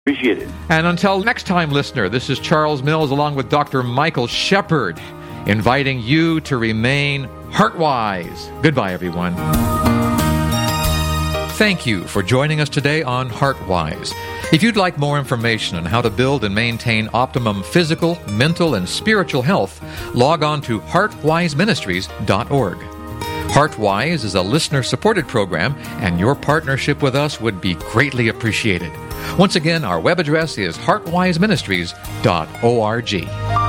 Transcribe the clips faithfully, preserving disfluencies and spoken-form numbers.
Appreciate it. And until next time, listener, this is Charles Mills along with Doctor Michael Shepard, inviting you to remain heart-wise. Goodbye, everyone. Thank you for joining us today on HeartWise. If you'd like more information on how to build and maintain optimum physical, mental, and spiritual health, log on to heart wise ministries dot org. HeartWise is a listener-supported program, and your partnership with us would be greatly appreciated. Once again, our web address is heart wise ministries dot org.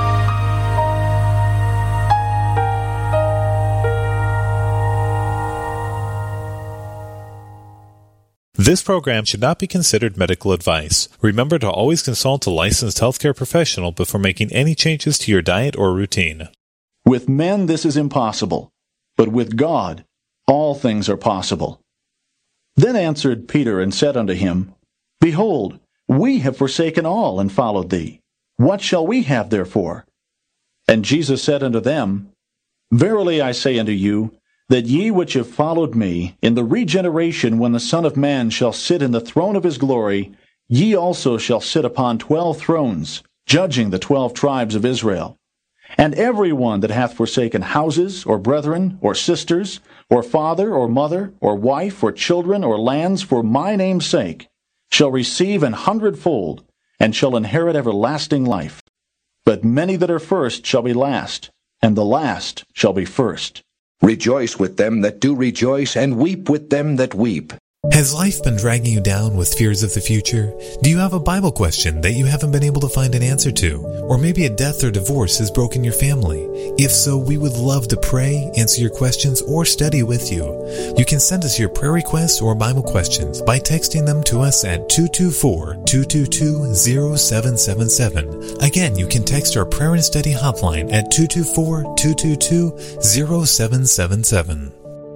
This program should not be considered medical advice. Remember to always consult a licensed healthcare professional before making any changes to your diet or routine. With men this is impossible, but with God all things are possible. Then answered Peter and said unto him, Behold, we have forsaken all and followed thee. What shall we have therefore? And Jesus said unto them, Verily I say unto you, that ye which have followed me, in the regeneration when the Son of Man shall sit in the throne of his glory, ye also shall sit upon twelve thrones, judging the twelve tribes of Israel. And every one that hath forsaken houses, or brethren, or sisters, or father, or mother, or wife, or children, or lands, for my name's sake, shall receive an hundredfold, and shall inherit everlasting life. But many that are first shall be last, and the last shall be first. Rejoice with them that do rejoice, and weep with them that weep. Has life been dragging you down with fears of the future? Do you have a Bible question that you haven't been able to find an answer to? Or maybe a death or divorce has broken your family? If so, we would love to pray, answer your questions, or study with you. You can send us your prayer requests or Bible questions by texting them to us at two two four, two two two, zero seven seven seven. Again, you can text our prayer and study hotline at two two four, two two two, zero seven seven seven.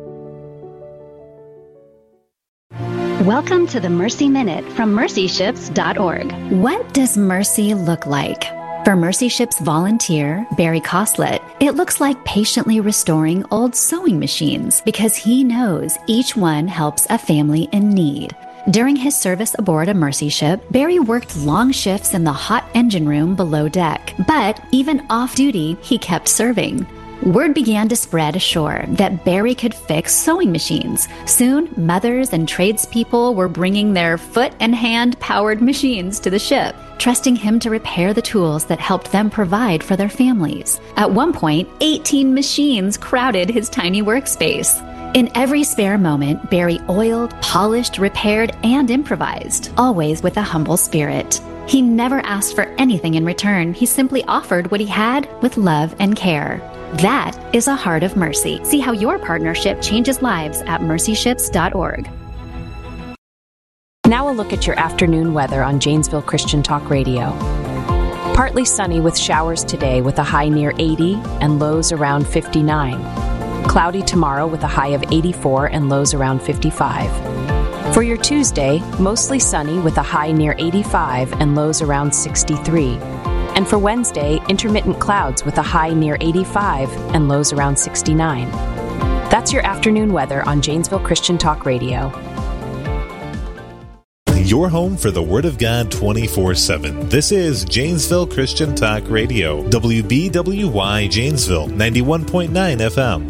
Welcome to the Mercy Minute from mercy ships dot org. What does mercy look like? For Mercy Ships volunteer, Barry Coslet, it looks like patiently restoring old sewing machines because he knows each one helps a family in need. During his service aboard a Mercy ship, Barry worked long shifts in the hot engine room below deck. But even off-duty, he kept serving. Word began to spread ashore that Barry could fix sewing machines. Soon, mothers and tradespeople were bringing their foot and hand-powered machines to the ship, trusting him to repair the tools that helped them provide for their families. At one point, eighteen machines crowded his tiny workspace. In every spare moment, Barry oiled, polished, repaired, and improvised, always with a humble spirit. He never asked for anything in return. He simply offered what he had with love and care. That is a heart of mercy. See how your partnership changes lives at mercy ships dot org. Now a look at your afternoon weather on Janesville Christian Talk Radio. Partly sunny with showers today with a high near eighty and lows around fifty-nine. Cloudy tomorrow with a high of eighty-four and lows around fifty-five. For your Tuesday, mostly sunny with a high near eighty-five and lows around sixty-three. And for Wednesday, intermittent clouds with a high near eighty-five and lows around sixty-nine. That's your afternoon weather on Janesville Christian Talk Radio. Your home for the Word of God twenty-four seven. This is Janesville Christian Talk Radio. W B W Y Janesville, ninety-one point nine F M.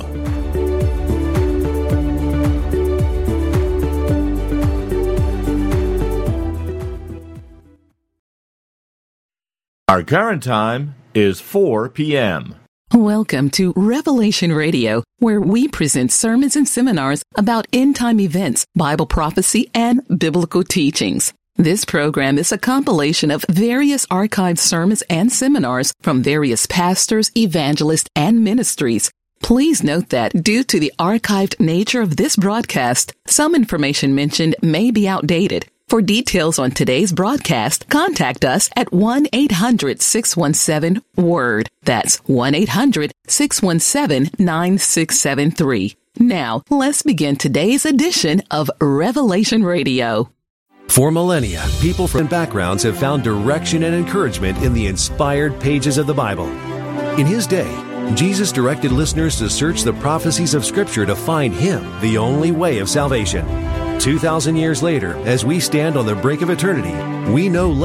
Our current time is four p.m. Welcome to Revelation Radio, where we present sermons and seminars about end-time events, Bible prophecy, and biblical teachings. This program is a compilation of various archived sermons and seminars from various pastors, evangelists, and ministries. Please note that due to the archived nature of this broadcast, some information mentioned may be outdated. For details on today's broadcast, contact us at one eight hundred, six one seven, W O R D. That's one eight hundred, six one seven, nine six seven three. Now, let's begin today's edition of Revelation Radio. For millennia, people from backgrounds have found direction and encouragement in the inspired pages of the Bible. In his day, Jesus directed listeners to search the prophecies of Scripture to find Him, the only way of salvation. Two thousand years later, as we stand on the brink of eternity, we know